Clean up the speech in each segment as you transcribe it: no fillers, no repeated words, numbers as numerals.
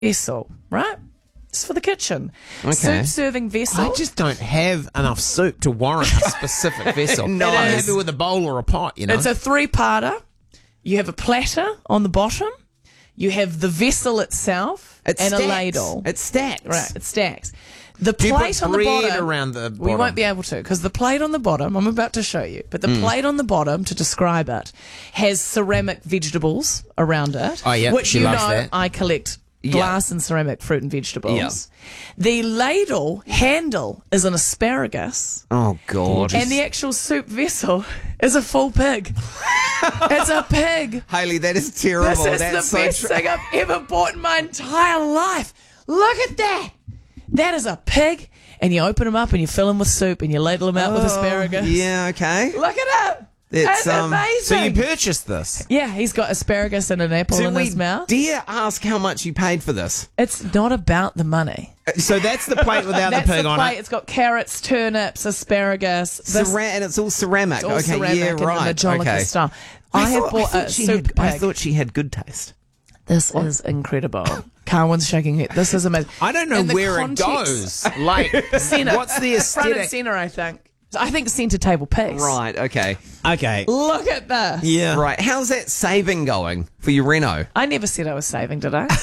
vessel, right? It's for the kitchen. Okay. Soup serving vessel. I just don't have enough soup to warrant a specific vessel. No. I'm It is. happy with a bowl or a pot, you know. It's a 3-parter. You have a platter on the bottom. You have the vessel itself It and stacks. a ladle. It stacks. Right, it stacks. The Do you plate put on the bread bottom. around the We bottom? won't be able to because the plate on the bottom, I'm about to show you, but the plate on the bottom, to describe it, has ceramic vegetables around it. Oh, yeah, Which she you loves know that. I collect glass and ceramic fruit and vegetables. Yeah. The ladle handle is an asparagus. Oh, God. And the actual soup vessel is a full pig. It's a pig. Haley, that is terrible. This is That's the best thing I've ever bought in my entire life. Look at that. That is a pig. And you open them up and you fill them with soup and you ladle them out with asparagus. Yeah, okay. Look at it. It's, It's amazing. So you purchased this? Yeah, he's got asparagus and an apple Do in we his mouth. dare ask how much you paid for this? It's not about the money. So that's the plate without That's the pig the on plate. it. It's got carrots, turnips, asparagus. This- And it's all ceramic. it's all okay, ceramic yeah, and right. the Majolica Okay. style. I have bought a soup pig. I thought she had good taste. This is incredible. Carwyn's shaking it. This is amazing. I don't know And the where context- it goes. Like, Centre. what's the Front and aesthetic? centre, I think. I think centre table piece. Right, okay. Okay. Look at this. Yeah. Right, how's that saving going for your reno? I never said I was saving, did I?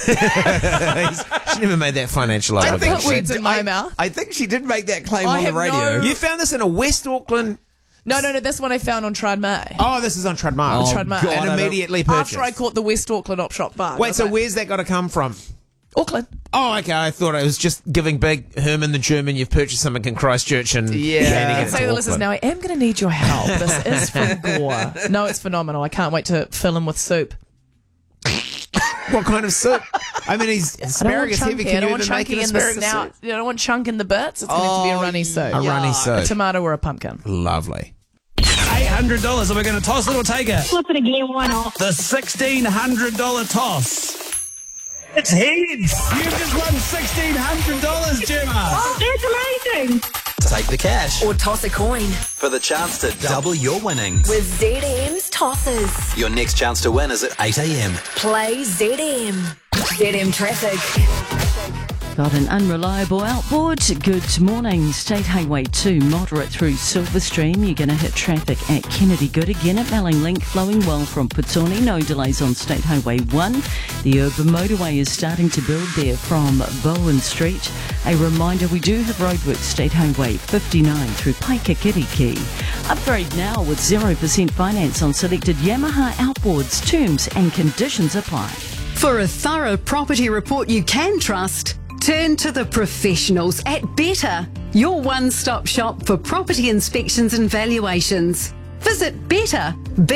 She never made that financial I argument. put words in my mouth. I think she did make that claim I on the have radio. no- You found this in a West Auckland... No, this one I found on Trad May. Oh, this is on Tradmar. Oh, Tradmar. God, I And don't- immediately purchased. After I caught the West Auckland Op Shop bar. Wait, so where's that got to come from? Auckland. Oh, okay. I thought it was just giving big Herman the German. You've purchased something in Christchurch and Yeah. handing it Say to the listeners Auckland. now, I am going to need your help. This is from Gore. No, it's phenomenal. I can't wait to fill him with soup. What kind of soup? I mean, he's I don't want asparagus heavy. chunky. I Can don't you want even make chunky an in the asparagus snout. soup? I don't want chunk in the bits. It's going to have to be a runny soup. A runny A soup. tomato or a pumpkin. Lovely. $800. Are we going to toss it or take it? Flip it again, why not? The $1,600 toss. It's heads. You've just won $1,600, Gemma. Oh, that's amazing. Take the cash Or toss a coin for the chance to double your winnings. with ZM's tosses. Your next chance to win is at 8 a.m. Play ZM. ZM traffic. Got an unreliable outboard. Good morning. State Highway 2, moderate through Silverstream. You're going to hit traffic at Kennedy. Good again at Mellinglink, flowing well from Putoni. No delays on State Highway 1. The urban motorway is starting to build there from Bowen Street. A reminder, we do have roadworks State Highway 59 through Paikakiriki. Upgrade now with 0% finance on selected Yamaha outboards. Terms and conditions apply. For a thorough property report you can trust, turn to the professionals at Better, your one-stop shop for property inspections and valuations. Visit better,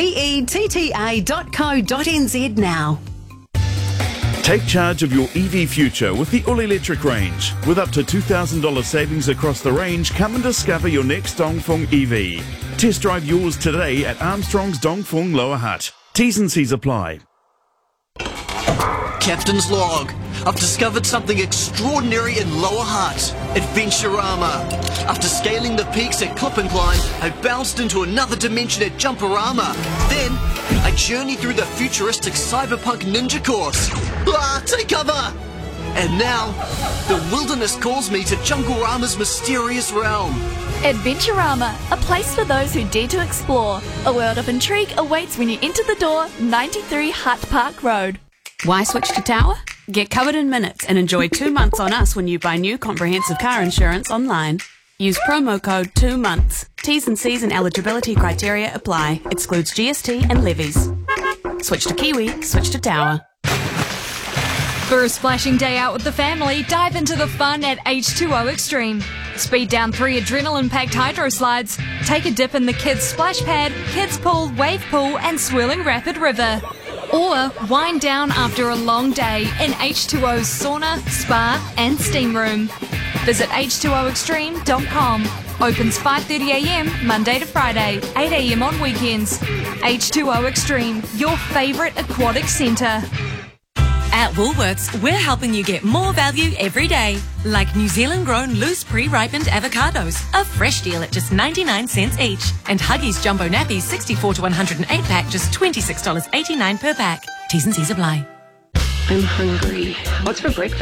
betta.co.nz now. Take charge of your EV future with the All Electric range. With up to $2,000 savings across the range, come and discover your next Dongfeng EV. Test drive yours today at Armstrong's Dongfeng Lower Hutt. T's and C's apply. Captain's log. I've discovered something extraordinary in Lower Hutt. Adventurama. After scaling the peaks at Clip Incline, I bounced into another dimension at Jumperama. Then, I journeyed through the futuristic cyberpunk ninja course. Ah, take cover! And now, the wilderness calls me to Junglerama's mysterious realm. Adventurama, a place for those who dare to explore. A world of intrigue awaits when you enter the door, 93 Hutt Park Road. Why switch to Tower? Get covered in minutes and enjoy 2 months on us when you buy new comprehensive car insurance online. Use promo code 2 months. T's and C's and eligibility criteria apply. Excludes GST and levies. Switch to Kiwi, switch to Tower. For a splashing day out with the family, dive into the fun at H2O Extreme. Speed down 3 adrenaline-packed hydro slides, take a dip in the kids' splash pad, kids pool, wave pool and swirling rapid river. Or wind down after a long day in H2O's sauna, spa and steam room. Visit h2oextreme.com. Opens 5:30am Monday to Friday, 8am on weekends. H2O Extreme, your favourite aquatic centre. At Woolworths, we're helping you get more value every day. Like New Zealand grown loose pre-ripened avocados, a fresh deal at just 99 cents each. And Huggies Jumbo Nappies 64 to 108 pack, just $26.89 per pack. T's and C's apply. I'm hungry. What's for breakfast?